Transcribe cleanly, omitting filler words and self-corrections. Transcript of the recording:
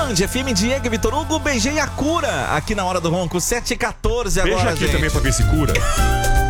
Band, FM Diego e Vitor Hugo, beijei a cura aqui na Hora do Ronco, 7h14 agora, Beija aqui gente. também pra ver se cura.